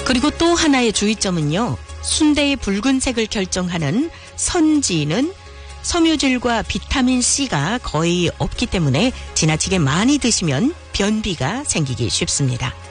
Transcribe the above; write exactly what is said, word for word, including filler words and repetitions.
그리고 또 하나의 주의점은요. 순대의 붉은색을 결정하는 선지는 섬유질과 비타민C가 거의 없기 때문에 지나치게 많이 드시면 변비가 생기기 쉽습니다.